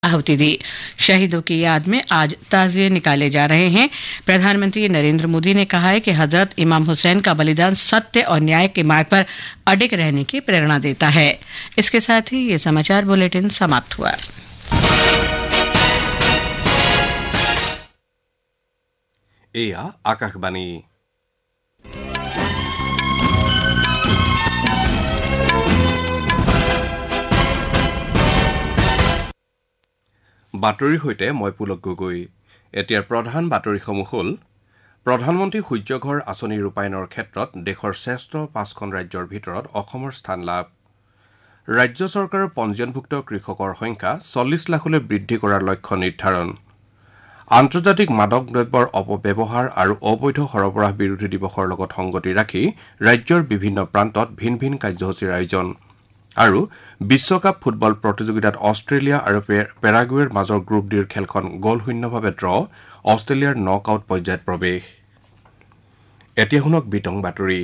आहुति दी। शहीदों की याद में आज ताज़िए निकाले जा रहे हैं। प्रधानमंत्री नरेंद्र मोदी ने कहा है कि हजरत इमाम हुसैन का बलिदान सत्य और न्याय के मार्ग पर अडिग रहने की प्रेरणा देता है। इसके साथ ही ये समाचार बुलेटिन समाप्त हुआ। आकाशवाणी বাতৰিৰ সৈতে মই পুলক গগৈ। এতিয়া প্ৰধান বাতৰিসমূহ হ'ল প্ৰধানমন্ত্ৰী সূৰ্যঘৰ আঁচনি ৰূপায়ণৰ ক্ষেত্ৰত দেশৰ শ্ৰেষ্ঠ ৫খন ৰাজ্যৰ ভিতৰত অসমৰ স্থান লাভ। ৰাজ্য চৰকাৰৰ পঞ্জীয়নভুক্ত কৃষকৰ সংখ্যা ৪০ লাখলৈ বৃদ্ধি কৰাৰ লক্ষ্য নিৰ্ধাৰণ। আন্তৰ্জাতিক মাদক দ্ৰব্যৰ অপব্যৱহাৰ আৰু অবৈধ সৰবৰাহ বিৰোধী দিৱসৰ লগত সংগতি ৰাখি ৰাজ্যৰ বিভিন্ন প্ৰান্তত ভিন ভিন কাৰ্যসূচীৰ আয়োজন। আৰু বিশ্বকাপ ফুটবল প্ৰতিযোগিতাত অষ্ট্ৰেলিয়া আৰু পেৰাগুৱেৰ মাজৰ গ্ৰুপ ডিৰ খেলখন গ'লশূন্যভাৱে ড্ৰ, অষ্ট্ৰেলিয়াৰ নক আউট পৰ্যায়ত প্ৰৱেশ। এতিয়া শুনক বিতং বাতৰি।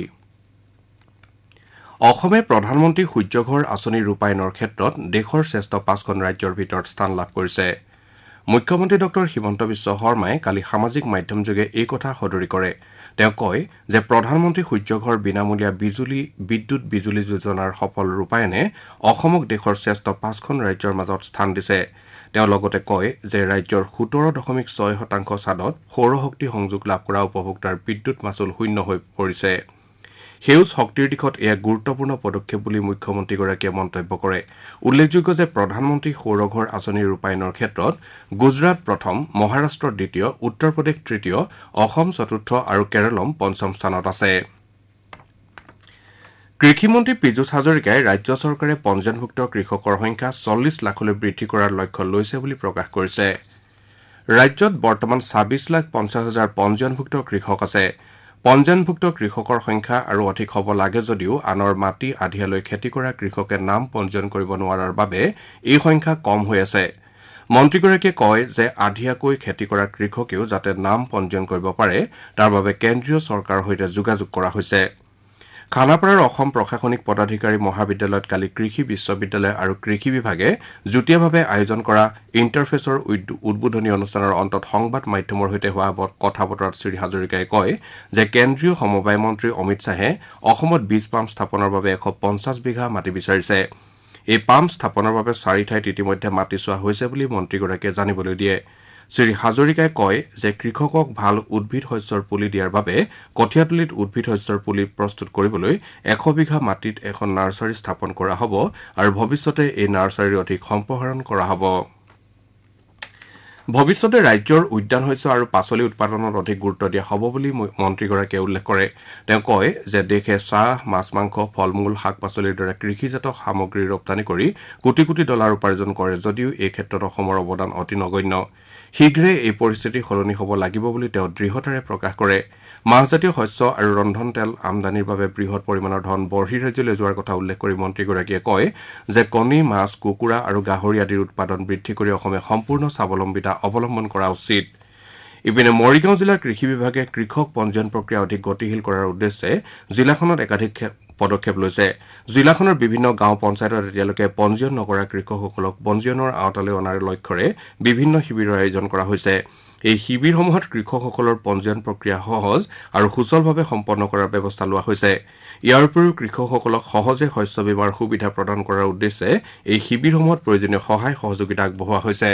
অসমে প্ৰধানমন্ত্ৰী সূৰ্যঘৰ আঁচনি ৰূপায়ণৰ ক্ষেত্ৰত দেশৰ শ্ৰেষ্ঠ ৫খন ৰাজ্যৰ ভিতৰত স্থান লাভ কৰিছে। মুখ্যমন্ত্ৰী ডঃ হিমন্ত বিশ্ব শৰ্মাই কালি সামাজিক মাধ্যমযোগে এই কথা সদৰি কৰে। তেওঁ কয় যে প্ৰধানমন্ত্ৰী সূৰ্যঘৰ বিনামূলীয়া বিদ্যুৎ বিজুলী যোজনাৰ সফল ৰূপায়ণে অসমক দেশৰ শ্ৰেষ্ঠ ৫খন ৰাজ্যৰ মাজত স্থান দিছে। তেওঁ লগতে কয় যে ৰাজ্যৰ ১৭.৬% ছাদত সৌৰশক্তি সংযোগ লাভ কৰা উপভোক্তাৰ বিদ্যুৎ মাচুল শূন্য হৈ পৰিছে। সেউজ শক্তিৰ দিশত এয়া গুৰুত্বপূৰ্ণ পদক্ষেপ বুলি মুখ্যমন্ত্ৰীগৰাকীয়ে মন্তব্য কৰে। উল্লেখযোগ্য যে প্ৰধানমন্ত্ৰী সৌৰঘৰ আঁচনি ৰূপায়ণৰ ক্ষেত্ৰত গুজৰাট প্ৰথম, মহাৰাষ্ট্ৰ দ্বিতীয়, উত্তৰ প্ৰদেশ তৃতীয়, অসম চতুৰ্থ আৰু কেৰলম পঞ্চম স্থানত আছে। কৃষিমন্ত্ৰী পীযুষ হাজৰিকাই ৰাজ্য চৰকাৰে পঞ্জীয়নভুক্ত কৃষকৰ সংখ্যা ৪০ লাখলৈ বৃদ্ধি কৰাৰ লক্ষ্য লৈছে বুলি প্ৰকাশ কৰিছে। ৰাজ্যত বৰ্তমান ২৬,৫০,০০০ পঞ্জীয়নভুক্ত কৃষক আছে। পঞ্জীয়নভুক্ত কৃষকৰ সংখ্যা আৰু অধিক হ'ব লাগে যদিও আনৰ মাটি আধিয়ালৈ খেতি কৰা কৃষকে নাম পঞ্জীয়ন কৰিব নোৱাৰাৰ বাবে এই সংখ্যা কম হৈ আছে। মন্ত্ৰীগৰাকীয়ে কয় যে আধিয়াকৈ খেতি কৰা কৃষকেও যাতে নাম পঞ্জীয়ন কৰিব পাৰে তাৰ বাবে কেন্দ্ৰীয় চৰকাৰৰ সৈতে যোগাযোগ কৰা হৈছে। খানাপাৰাৰ অসম প্ৰশাসনিক পদাধিকাৰী মহাবিদ্যালয়ত কালি কৃষি বিশ্ববিদ্যালয় আৰু কৃষি বিভাগে যুটীয়াভাৱে আয়োজন কৰা ইণ্টাৰফেচৰ উদ্বোধনী অনুষ্ঠানৰ অন্তত সংবাদ মাধ্যমৰ সৈতে হোৱা কথা বতৰাত শ্ৰী হাজৰিকাই কয় যে কেন্দ্ৰীয় সমবায় মন্ত্ৰী অমিত শ্বাহে অসমত বীজ পাম্প স্থাপনৰ বাবে ১৫০ বিঘা মাটি বিচাৰিছে। এই পাম্প স্থাপনৰ বাবে ৪ ঠাইত ইতিমধ্যে মাটি চোৱা হৈছে বুলি মন্ত্ৰীগৰাকীয়ে জানিবলৈ দিয়ে। শ্ৰী হাজৰিকাই কয় যে কৃষকক ভাল উদ্ভিদ শস্যৰ পুলি দিয়াৰ বাবে কঠীয়াতলীত উদ্ভিদ শস্যৰ পুলি প্ৰস্তুত কৰিবলৈ ১০০ বিঘা মাটিত এখন নাৰ্চাৰী স্থাপন কৰা হ'ব আৰু ভৱিষ্যতে এই নাৰ্চাৰীৰ অধিক সম্প্ৰসাৰণ কৰা হ'ব। ভৱিষ্যতে ৰাজ্যৰ উদ্যান শস্য আৰু পাচলি উৎপাদনত অধিক গুৰুত্ব দিয়া হ'ব বুলি মন্ত্ৰীগৰাকীয়ে উল্লেখ কৰে। তেওঁ কয় যে দেশে চাহ, মাছ মাংস, ফল মূল, শাক পাচলিৰ দৰে কৃষিজাত সামগ্ৰী ৰপ্তানি কৰি কোটি কোটি ডলাৰ উপাৰ্জন কৰে যদিও এই ক্ষেত্ৰত অসমৰ অৱদান অতি নগণ্য। শীঘ্ৰে এই পৰিস্থিতি সলনি হ'ব লাগিব বুলি তেওঁ দৃঢ়তাৰে প্ৰকাশ কৰে। মাহজাতীয় শস্য আৰু ৰন্ধন তেল আমদানিৰ বাবে বৃহৎ পৰিমাণৰ ধন বৰ্হিৰাজ্যলৈ যোৱাৰ কথা উল্লেখ কৰি মন্ত্ৰীগৰাকীয়ে কয় যে কণী, মাছ, কুকুৰা আৰু গাহৰি আদিৰ উৎপাদন বৃদ্ধি কৰি অসমে সম্পূৰ্ণ স্বাৱলম্বিতা অৱলম্বন কৰা উচিত। ইপিনে মৰিগাঁও জিলাৰ কৃষি বিভাগে কৃষক পঞ্জীয়ন প্ৰক্ৰিয়া অধিক গতিশীল কৰাৰ উদ্দেশ্যে জিলাখনত একাধিক পদক্ষেপ লৈছে। জিলাখনৰ বিভিন্ন গাঁও পঞ্চায়তত এতিয়ালৈকে পঞ্জীয়ন নকৰা কৃষকসকলক পঞ্জীয়নৰ আওতালৈ অনাৰ লক্ষ্যৰে বিভিন্ন শিবিৰৰ আয়োজন কৰা হৈছে। এই শিবিৰসমূহত কৃষকসকলৰ পঞ্জীয়ন প্ৰক্ৰিয়া সহজ আৰু সুচলভাৱে সম্পন্ন কৰাৰ ব্যৱস্থা লোৱা হৈছে। ইয়াৰ উপৰিও কৃষকসকলক সহজে শস্য বীমাৰ সুবিধা প্ৰদান কৰাৰ উদ্দেশ্যে এই শিবিৰসমূহত প্ৰয়োজনীয় সহায় সহযোগিতা আগবঢ়োৱা হৈছে।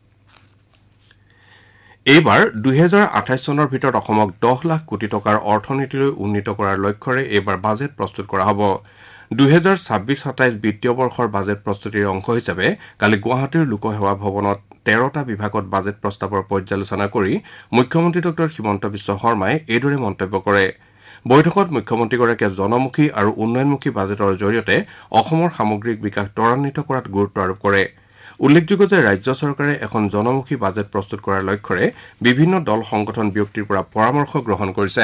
এইবাৰ ২০২৮ চনৰ ভিতৰত অসমক ১০ লাখ কোটি টকাৰ অৰ্থনীতিলৈ উন্নীত কৰাৰ লক্ষ্যৰে এইবাৰ বাজেট প্ৰস্তুত কৰা হ'ব। ২০২৬-২৭ বিত্তীয় বৰ্ষৰ বাজেট প্ৰস্তুতিৰ অংশ হিচাপে কালি গুৱাহাটীৰ লোকসেৱা ভৱনত ১৩টা বিভাগত বাজেট প্ৰস্তাৱৰ পৰ্যালোচনা কৰি মুখ্যমন্ত্ৰী ডঃ হিমন্ত বিশ্ব শৰ্মাই এইদৰে মন্তব্য কৰে। বৈঠকত মুখ্যমন্ত্ৰীগৰাকীয়ে জনমুখী আৰু উন্নয়নমুখী বাজেটৰ জৰিয়তে অসমৰ সামগ্ৰিক বিকাশ ত্বৰান্বিত কৰাত গুৰুত্ব আৰোপ কৰে। উল্লেখযোগ্য যে ৰাজ্য চৰকাৰে এখন জনমুখী বাজেট প্ৰস্তুত কৰাৰ লক্ষ্যৰে বিভিন্ন দল সংগঠন ব্যক্তিৰ পৰা পৰামৰ্শ গ্ৰহণ কৰিছে।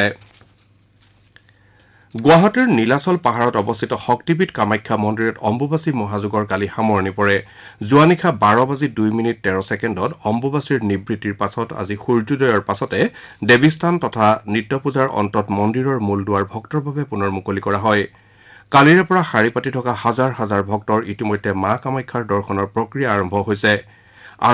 গুৱাহাটীৰ নীলাচল পাহাৰত অৱস্থিত শক্তিপীঠ কামাখ্যা মন্দিৰত অম্বুবাচী মহাযুগৰ কালি সামৰণি পৰে। যোৱা নিশা ১২:০২:১৩ অম্বুবাচীৰ নিবৃত্তিৰ পাছত আজি সূৰ্যোদয়ৰ পাছতে দেৱীস্থান তথা নিত্য পূজাৰ অন্তত মন্দিৰৰ মূল দুৱাৰ ভক্তৰ বাবে পুনৰ মুকলি কৰা হয়। কালিৰে পৰা শাৰী পাতি থকা হাজাৰ হাজাৰ ভক্তৰ ইতিমধ্যে মা কামাখ্যাৰ দৰ্শনৰ প্ৰক্ৰিয়া আৰম্ভ হৈছে।